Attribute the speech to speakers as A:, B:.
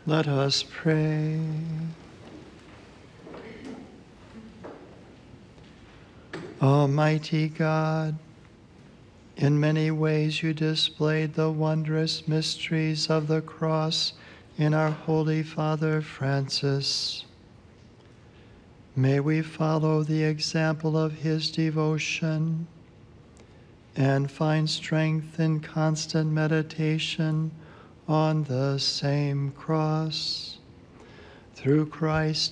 A: Let us pray. Almighty God, in many ways you displayed the wondrous mysteries of the cross in our Holy Father Francis. May we follow the example of his devotion and find strength in constant meditation on the same cross. Through Christ